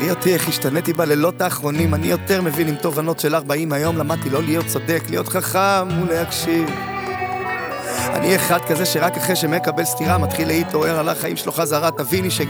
תראי אותי איך השתניתי בלילות האחרונים, אני יותר מבין עם תובנות של 40, היום למדתי לא להיות צודק, להיות חכם ולהקשיב. אני אחד כזה שרק אחרי שמקבל סתירה מתחיל להתעורר על החיים שלו חזרה, תביני שגם